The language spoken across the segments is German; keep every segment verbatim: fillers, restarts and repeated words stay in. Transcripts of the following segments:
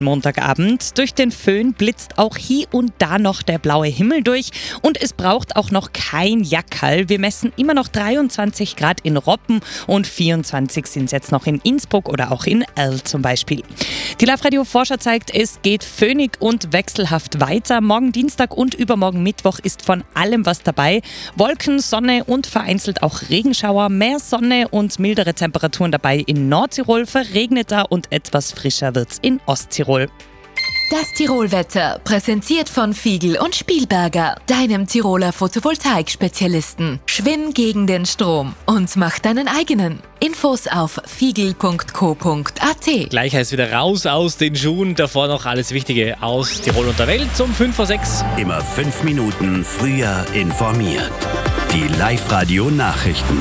Montagabend. Durch den Föhn blitzt auch hier und da noch der blaue Himmel durch und es braucht auch noch kein Jackerl. Wir messen immer noch dreiundzwanzig Grad in Roppen und vierundzwanzig sind es jetzt noch in Innsbruck oder auch in Erl zum Beispiel. Die Live-Radio-Vorschau zeigt, es geht föhnig und wechselhaft weiter. Morgen Dienstag und übermorgen Mittwoch ist von allem was dabei. Wolken, Sonne und vereinzelt auch Regenschauer. Mehr Sonne und mildere Temperaturen dabei in Nordtirol. Verregneter und etwas frischer wird's in Osttirol. Das Tirolwetter, präsentiert von Fiegel und Spielberger, deinem Tiroler Photovoltaik-Spezialisten. Schwimm gegen den Strom und mach deinen eigenen. Infos auf fiegel punkt co punkt a t. Gleich heißt wieder raus aus den Schuhen. Davor noch alles Wichtige aus Tirol und der Welt um fünf vor sechs. Immer fünf Minuten früher informiert. Die Live-Radio-Nachrichten.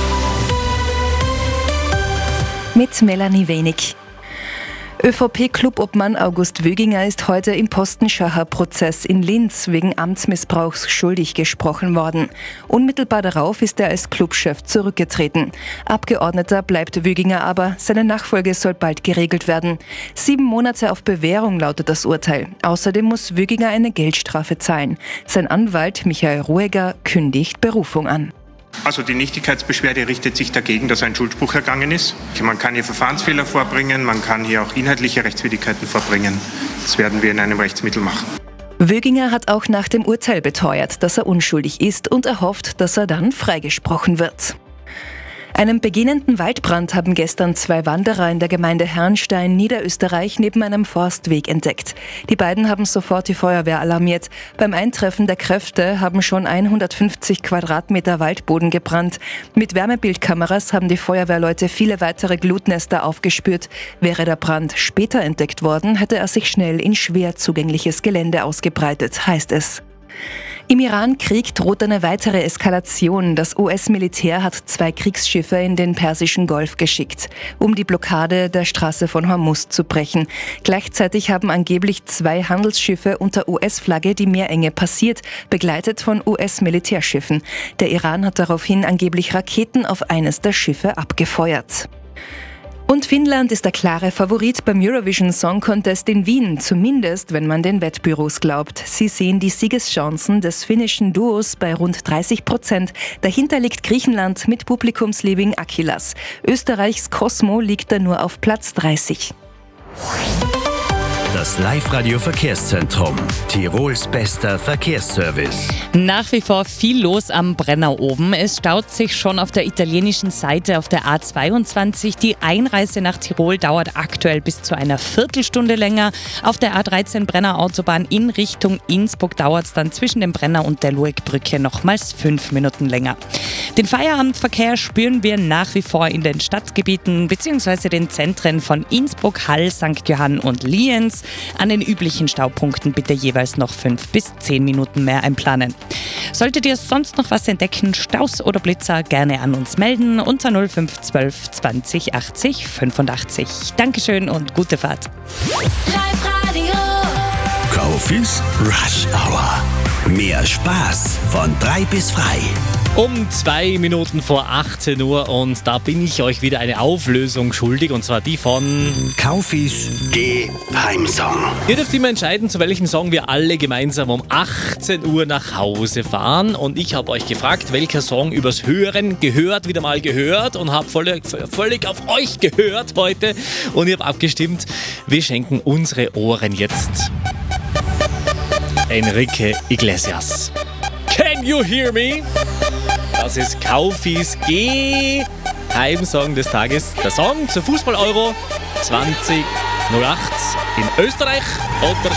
Mit Melanie Wenig. ÖVP-Clubobmann August Wöginger ist heute im Postenschacher-Prozess in Linz wegen Amtsmissbrauchs schuldig gesprochen worden. Unmittelbar darauf ist er als Clubchef zurückgetreten. Abgeordneter bleibt Wöginger aber, seine Nachfolge soll bald geregelt werden. Sieben Monate auf Bewährung lautet das Urteil. Außerdem muss Wöginger eine Geldstrafe zahlen. Sein Anwalt Michael Rueger kündigt Berufung an. Also die Nichtigkeitsbeschwerde richtet sich dagegen, dass ein Schuldspruch ergangen ist. Man kann hier Verfahrensfehler vorbringen, man kann hier auch inhaltliche Rechtswidrigkeiten vorbringen. Das werden wir in einem Rechtsmittel machen. Wöginger hat auch nach dem Urteil beteuert, dass er unschuldig ist und erhofft, dass er dann freigesprochen wird. Einen beginnenden Waldbrand haben gestern zwei Wanderer in der Gemeinde Herrnstein, Niederösterreich, neben einem Forstweg entdeckt. Die beiden haben sofort die Feuerwehr alarmiert. Beim Eintreffen der Kräfte haben schon hundertfünfzig Quadratmeter Waldboden gebrannt. Mit Wärmebildkameras haben die Feuerwehrleute viele weitere Glutnester aufgespürt. Wäre der Brand später entdeckt worden, hätte er sich schnell in schwer zugängliches Gelände ausgebreitet, heißt es. Im Iran-Krieg droht eine weitere Eskalation. Das U S-Militär hat zwei Kriegsschiffe in den Persischen Golf geschickt, um die Blockade der Straße von Hormuz zu brechen. Gleichzeitig haben angeblich zwei Handelsschiffe unter U S-Flagge die Meerenge passiert, begleitet von U S-Militärschiffen. Der Iran hat daraufhin angeblich Raketen auf eines der Schiffe abgefeuert. Und Finnland ist der klare Favorit beim Eurovision Song Contest in Wien, zumindest wenn man den Wettbüros glaubt. Sie sehen die Siegeschancen des finnischen Duos bei rund dreißig Prozent. Dahinter liegt Griechenland mit Publikumsliebling Akilas. Österreichs Cosmo liegt da nur auf Platz dreißig. Das Live-Radio-Verkehrszentrum. Tirols bester Verkehrsservice. Nach wie vor viel los am Brenner oben. Es staut sich schon auf der italienischen Seite auf der A zweiundzwanzig. Die Einreise nach Tirol dauert aktuell bis zu einer Viertelstunde länger. Auf der A dreizehn Brenner Autobahn in Richtung Innsbruck dauert es dann zwischen dem Brenner und der Luegbrücke nochmals fünf Minuten länger. Den Feierabendverkehr spüren wir nach wie vor in den Stadtgebieten bzw. den Zentren von Innsbruck, Hall, Sankt Johann und Lienz. An den üblichen Staupunkten bitte jeweils noch fünf bis zehn Minuten mehr einplanen. Solltet ihr sonst noch was entdecken, Staus oder Blitzer, gerne an uns melden unter null fünf zwölf zwanzig achtzig fünfundachtzig. Dankeschön und gute Fahrt. Live-Radio. Kaufis Rush Hour. Mehr Spaß von drei bis frei. Um zwei Minuten vor achtzehn Uhr und da bin ich euch wieder eine Auflösung schuldig und zwar die von Kaufis Geheimsong. Ihr dürft immer entscheiden, zu welchem Song wir alle gemeinsam um achtzehn Uhr nach Hause fahren und ich habe euch gefragt, welcher Song übers Hören gehört, wieder mal gehört und habe völlig, völlig auf euch gehört heute und ihr habt abgestimmt, wir schenken unsere Ohren jetzt Enrique Iglesias. Can you hear me? Das ist Kaufis Geheimsong des Tages. Der Song zur Fußball-Euro zwanzig null acht in Österreich oder